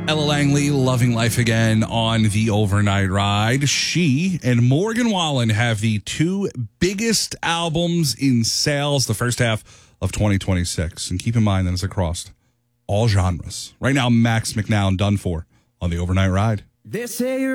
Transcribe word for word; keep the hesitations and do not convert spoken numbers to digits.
Ella Langley, Loving Life Again on the Overnight Ride. She and Morgan Wallen have the two biggest albums in sales the first half of twenty twenty-six. And keep in mind that it's across all genres. Right now, Max McNown, Done For on the Overnight Ride. They say you're